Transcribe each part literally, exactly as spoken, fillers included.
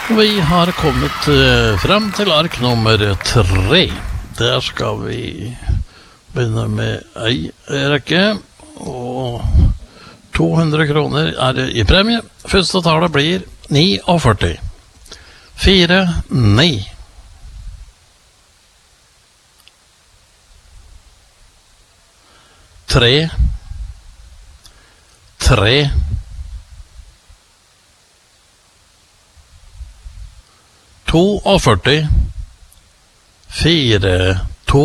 Vi har kommet uh, frem til ark nummer tre. Der skal vi begynne med ei rekke, og to hundre kroner er det i premie. Første tallet blir førti ni. Fire, ni. Tre, tre. To og førti. Fire, to.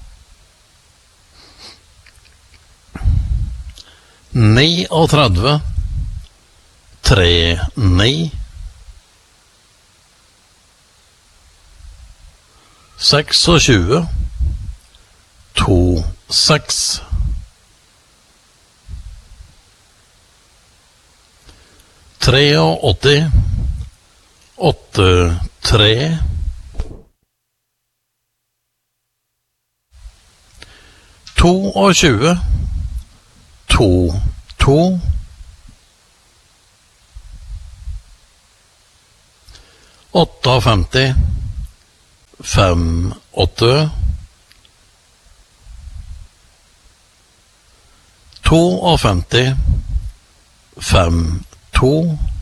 Ni og tredve. Tre, ni. Seks og tjue. To, seks. Tre og åtti. Åtte, tre. To og tjue. To, to. Åtte og femti. Fem, åtte. To og femti. Fem, to.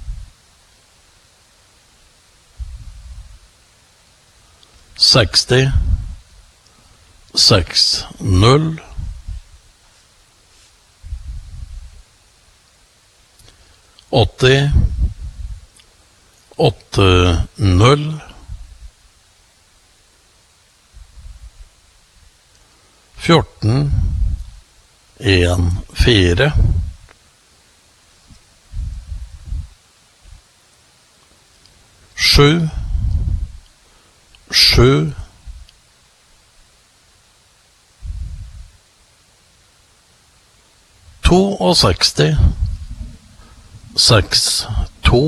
Seksti. Seks, null. Åtti. Åtte, null. Fjorten. En, fire. Sju. Sju. To og seksti. Seks, to.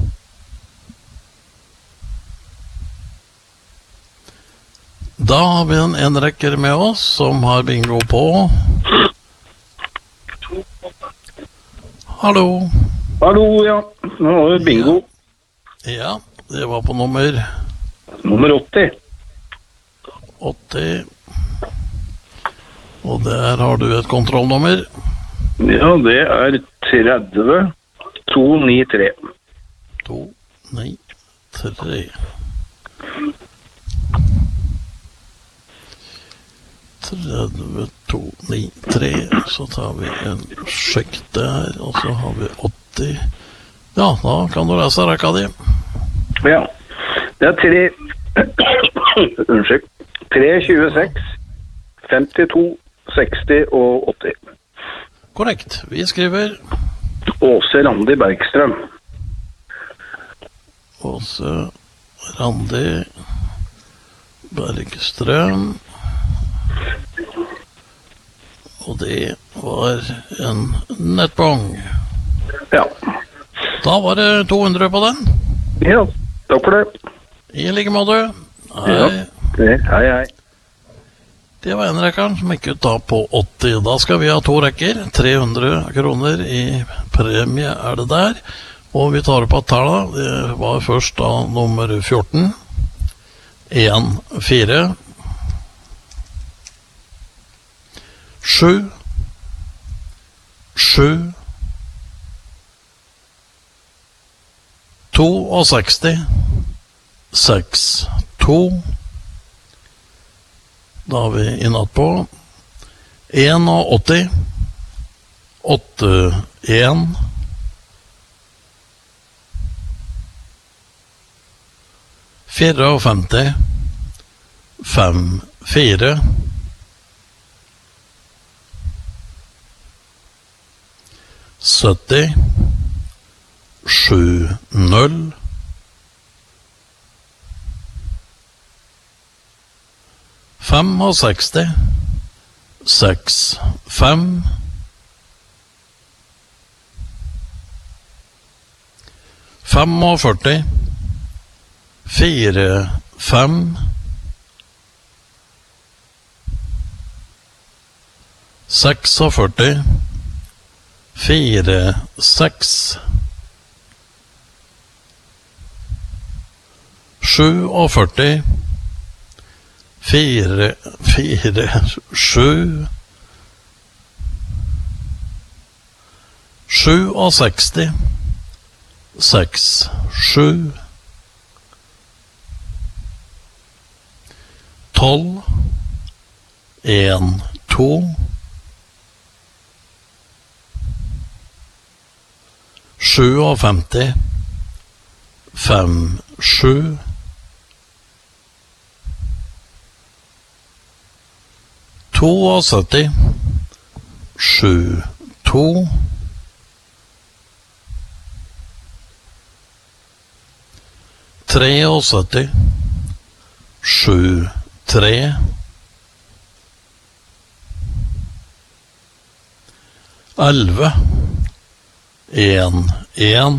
Da har vi en enrekker med oss som har bingo på. Hallo. Hallo, ja. Nå har vi bingo. Ja, ja, det var på nummer... Nummer åtti. åtti. Og der har du et kontrollnummer. Ja, det er tretti to nittitre. to nittitre. tretti to nittitre. Så tar vi en sjekk der, og så har vi åtti. Ja, da kan du lese rekka di. Ja, det er tre... Unnskyld. tre tjueseks, femtito, seksti og åtti. Korrekt. Vi skriver Åse Randi Bergstrøm. Åse Randi Bergstrøm. Og det var en nettbong. Ja. Da var det to hundre på den. Ja, takk for det. I like måte. Hei. Ja, det, hei, hei. Det var en rekker som gikk ut da på åtti. Da skal vi ha to rekker. tre hundre kroner i premie er det der. Og vi tar opp at tallet. Det var først da nummer fjorten. en, fire. sju. sju. to og seksti. seks, to. Da har vi innatt på en og åtti. åtte, en. fire og femti. fem, fire. sytti. sju, null. fem og seksti. seks, fem. fem og førti. fire, fem. seks og førti. fire, seks. førti sju, fire, fire, sju, seksti sju, seks, sju, tolv, en, to, femti sju, fem, sju, sytti to, sju, to, sytti tre, sju, tre, elleve, en, en,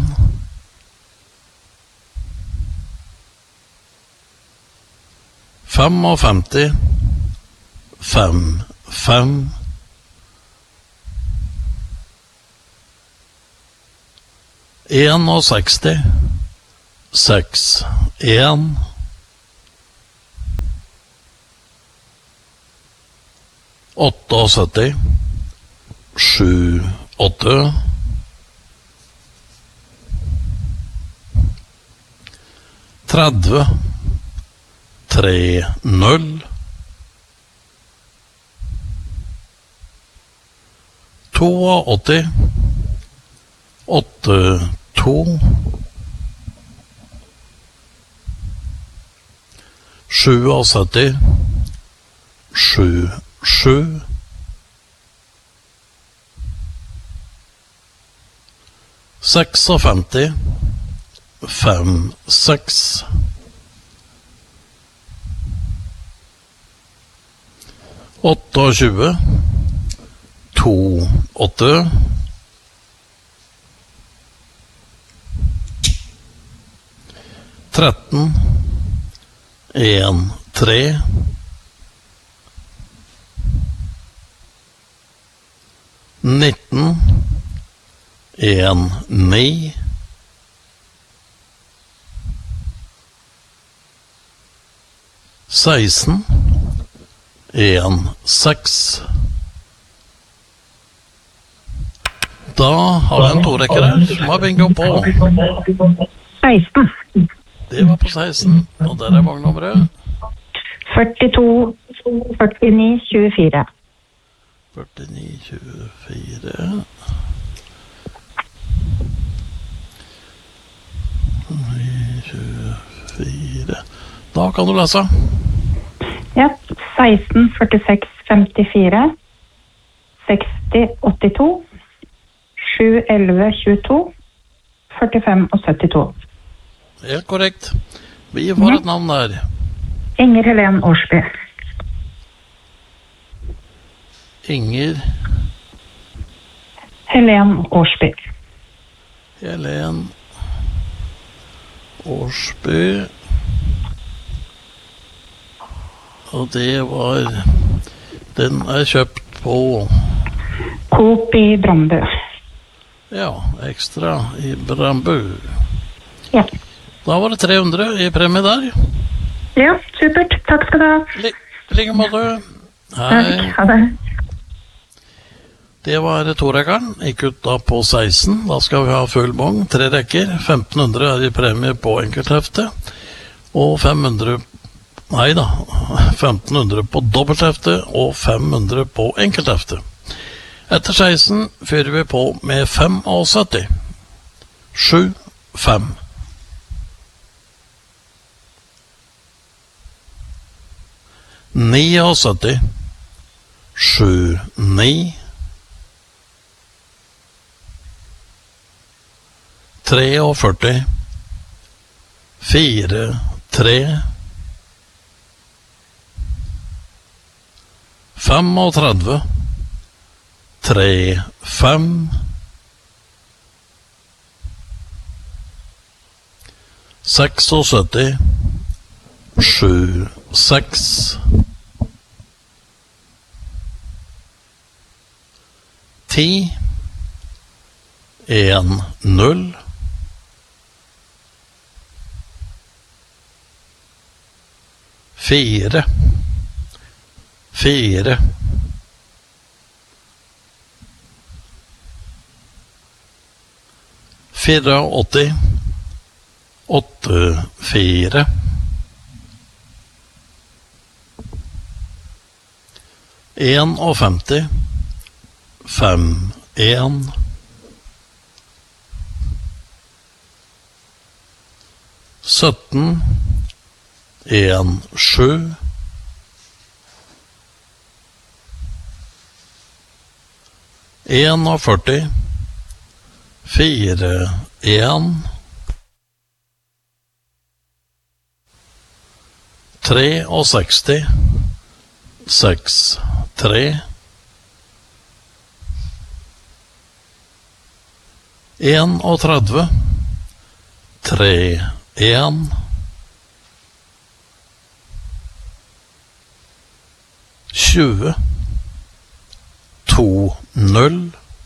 femti fem, fem, fem, seksti en, seks, en, sytti åtte, sju, åtte, tretti, tre, null, åtti to, åtte, to, sytti sju, sju, sju, femti seks, fem, seks, tjue åtte, to, åtte, tretten, en, tre, nitten, en, ni, seksten, en, seks. Da har vi en torekker her som har bingo på seksten. Det var på seksten, og der er vognnummeret førtito førtini tjuefire. førtini tjuefire. tjuefire. Da kan du lese. Ja, seksten førtiseks femtifire, seksti åttito, sju elleve tjueto, førtifem og syttito. Helt korrekt. Vi får et navn der. Inger Helen Årsby. Inger Helen Årsby. Helen Årsby. Og det var Den er kjøpt på Coop i Brandbu. Ja, ekstra i Brandbu. Ja. Da var det tre hundre i premie der. Ja, supert. Takk skal du ha. Li like måte. Hei. Takk, ha det. Det var torekkeren. Gikk ut da på seksten. Da skal vi ha full bong. Tre rekker. femten hundre er i premie på enkelthefte. Og fem hundre Nei da. femten hundre på dobbelthefte og fem hundre på enkelthefte. Etter seksten fyrer vi på med syttifem. sju, fem. syttini. sju, ni. førti. fire, tre. tretti-fem. tre, fem. syttiseks. sju, seks. ti. en, null. Fire. Fire. Fire åtti. Åtte fire. En og femti. Fem en. Sytten. En sju. En og førti. Fire en. Tre og seksti. Seks tre. En og tredve. Tre en. Tjue. To null.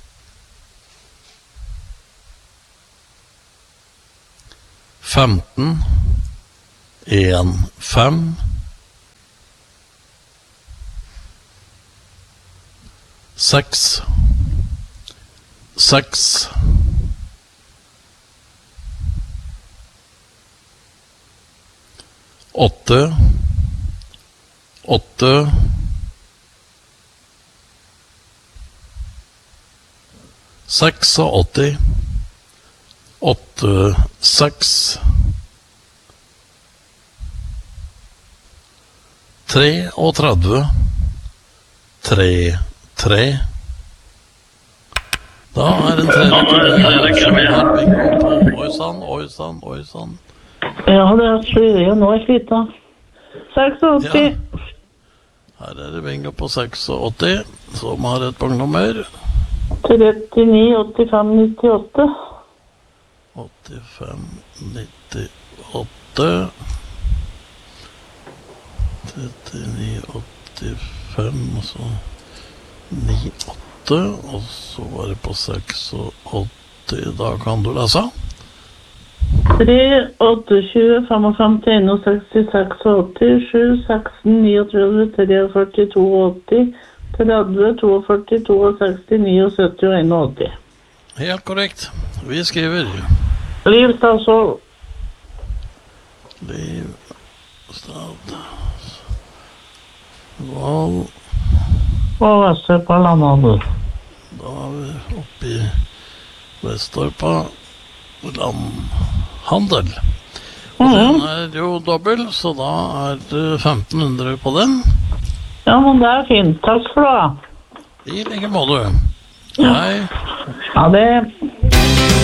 Femten. En fem. Seks. Seks. Åtte. Åtte. Seks og åtti. Åtte seks. Tre og tredve. Tre tre. Da er en tredje bingo på. Oi sann, oi sann, oi sann. Ja, det er sløye, nå er jeg slita. seks og åtti. Ja. Her er det bingo på seks og åtti, som har et punktnummer. trettini åttifem nittiåtte. åttifem nittiåtte. trettini åttifem, og så nittiåtte, og så var det på seks og åtti. Da kan du lese. tre, åtte, tjue, femtifem, sekstiseks, åtti, sju, seksten, trettini, treogførti, åtti, tretti, førtito, seksti, syttini, åtti. Helt korrekt. Vi skriver Liv Stadsvold. Liv Stad Val. Og Vesterpa Landhandel. Da er vi oppe i Vestorpa Landhandel. Og den er jo dobbel, så da er det femten hundre på den. Ja, men det er fint. Takk skal du ha. I like måte. Hei. Ja, det